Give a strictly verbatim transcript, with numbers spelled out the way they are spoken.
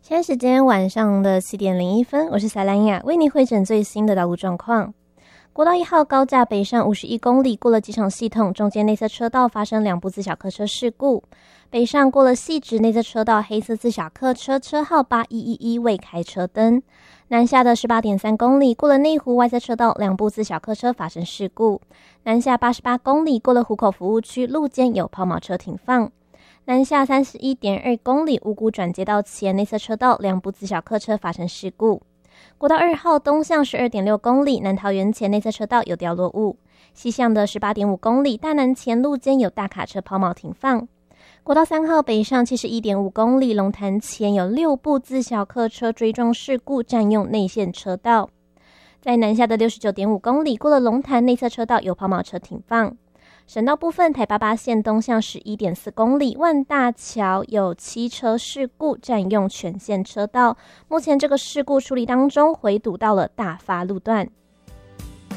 现在时间晚上的七点零一分，我是塞兰雅，为你汇整最新的道路状况。国道一号高架北上五十一公里，过了机场系统，中间内侧车道发生两部自小客车事故。北上过了汐止内侧车道，黑色自小客车车号八一一一未开车灯。南下的 十八点三公里，过了内湖外侧车道，两部自小客车发生事故。南下八十八公里，过了湖口服务区，路肩有抛锚车停放。南下 三十一点二公里，五股转接道前内侧车道，两部自小客车发生事故。国道二号东向 十二点六公里，南桃园前内侧车道有掉落物。西向的 十八点五公里，大南前路间有大卡车抛锚停放。国道三号北上 七十一点五公里，龙潭前有六部自小客车追撞事故，占用内线车道。在南下的 六十九点五公里，过了龙潭内侧车道有抛锚车停放。省道部分，台八八线东向 十一点四公里，万大桥有七车事故，占用全线车道。目前这个事故处理当中，回堵到了大发路段。